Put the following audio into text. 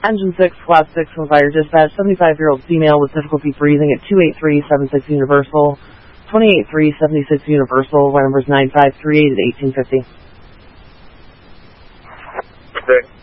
Engine 6, Squad 6 from Fire Dispatch, 75-year-old female with difficulty breathing at 28376 Universal, 28376 Universal, wire numbers 9538 at 1850. Okay.